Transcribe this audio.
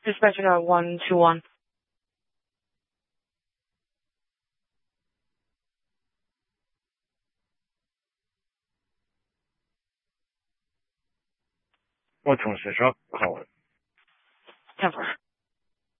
Dispatcher 121. What transfer shop? Call it. 10-4.